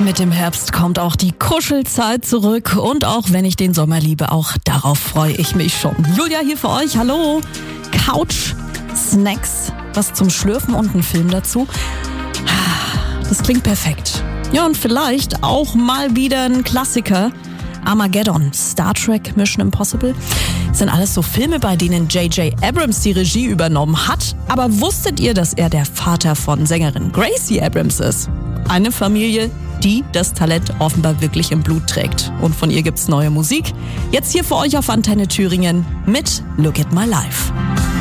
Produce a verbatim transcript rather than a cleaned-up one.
Mit dem Herbst kommt auch die Kuschelzeit zurück und auch wenn ich den Sommer liebe, auch darauf freue ich mich schon. Julia hier für euch, hallo. Couch, Snacks, was zum Schlürfen und ein Film dazu. Das klingt perfekt. Ja, und vielleicht auch mal wieder ein Klassiker. Armageddon, Star Trek, Mission Impossible. Das sind alles so Filme, bei denen J J Abrams die Regie übernommen hat. Aber wusstet ihr, dass er der Vater von Sängerin Gracie Abrams ist? Eine Familie, die das Talent offenbar wirklich im Blut trägt. Und von ihr gibt's neue Musik. Jetzt hier für euch auf Antenne Thüringen mit Look at My Life.